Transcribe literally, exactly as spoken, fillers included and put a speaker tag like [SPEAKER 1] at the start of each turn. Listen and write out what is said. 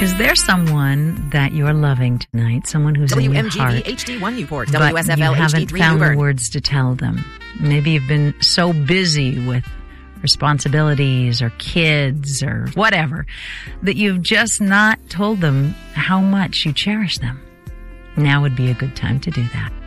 [SPEAKER 1] Is there someone that you're loving tonight, someone who's in your heart,
[SPEAKER 2] H D one Newport,
[SPEAKER 1] but
[SPEAKER 2] W S F L
[SPEAKER 1] you haven't
[SPEAKER 2] H D three
[SPEAKER 1] found the
[SPEAKER 2] Newburn.
[SPEAKER 1] words to tell them? Maybe you've been so busy with responsibilities or kids or whatever that you've just not told them how much you cherish them. Now would be a good time to do that.